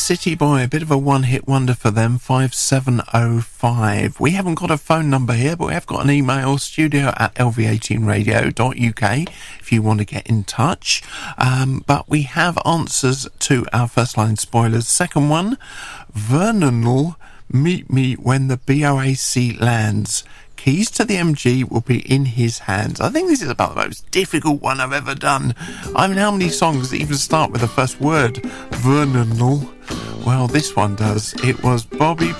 City Boy, a bit of a one-hit wonder for them, 5705. We haven't got a phone number here, but we have got an email, studio@lv18radio.uk, if you want to get in touch. But we have answers to our first line spoilers. Second one, Vernon'll meet me when the BOAC lands. Keys to the MG will be in his hands. I think this is about the most difficult one I've ever done. I mean, how many songs even start with the first word? Vernon'll. Well, this one does. It was Bobby